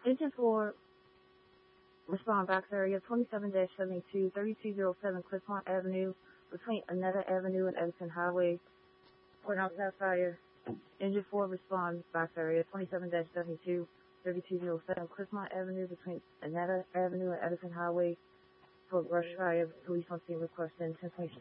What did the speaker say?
Engine 4, respond box area 27-72, 3207 Cliffmont Avenue, between Annetta Avenue and Edison Highway. Port Out fire. Engine 4, respond box area 27-72, 3207 Cliffmont Avenue, between Annetta Avenue and Edison Highway. For brush fire, police on scene requesting 1020